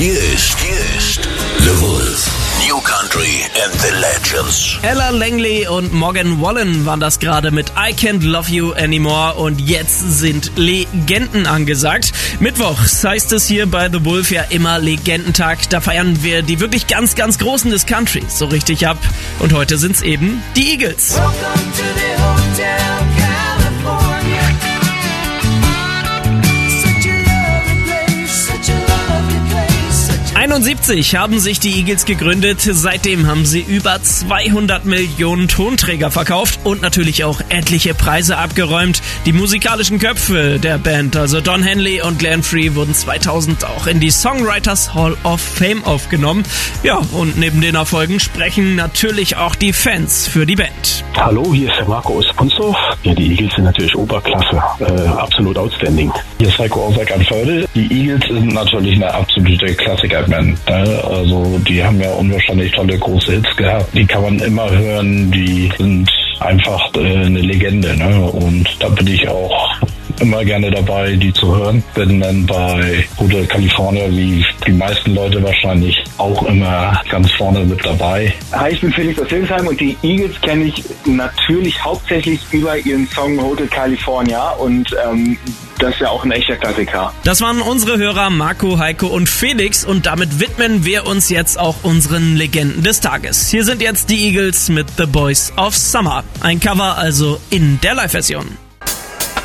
Hier ist The Wolf. New Country and the Legends. Ella Langley und Morgan Wallen waren das gerade mit I Can't Love You Anymore und jetzt sind Legenden angesagt. Mittwochs heißt es hier bei The Wolf ja immer Legendentag. Da feiern wir die wirklich ganz, ganz Großen des Country so richtig ab. Und heute sind's eben die Eagles. Welcome to the Hotel California. Such a lovely place, such a lovely place, such a 71 haben sich die Eagles gegründet. Seitdem haben sie über 200 Millionen Tonträger verkauft und natürlich auch etliche Preise abgeräumt. Die musikalischen Köpfe der Band, also Don Henley und Glenn Frey, wurden 2000 auch in die Songwriters Hall of Fame aufgenommen. Ja, und neben den Erfolgen sprechen natürlich auch die Fans für die Band. Hallo, hier ist der Marco aus Punsdorf. Ja, die Eagles sind natürlich Oberklasse, absolut outstanding. Hier ist Heiko aus Eckernförde. Die Eagles sind natürlich eine absolute Klassikerband. Ne? Also die haben ja unwahrscheinlich tolle große Hits gehabt. Die kann man immer hören, die sind einfach eine Legende. Ne? Und da bin ich auch immer gerne dabei, die zu hören. Bin dann bei Hotel California, wie die meisten Leute wahrscheinlich, auch immer ganz vorne mit dabei. Hi, ich bin Felix aus Hildesheim und die Eagles kenne ich natürlich hauptsächlich über ihren Song Hotel California und das ist ja auch ein echter Klassiker. Das waren unsere Hörer Marco, Heiko und Felix und damit widmen wir uns jetzt auch unseren Legenden des Tages. Hier sind jetzt die Eagles mit The Boys of Summer. Ein Cover also in der Live-Version.